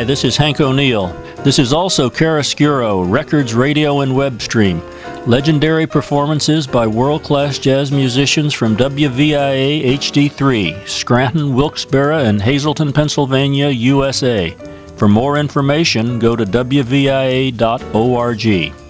this is Hank O'Neill. This is also Chiaroscuro, Records, Radio, and Web Stream. Legendary performances by world-class jazz musicians from WVIA HD3, Scranton, Wilkes-Barre, and Hazleton, Pennsylvania, USA. For more information, go to wvia.org.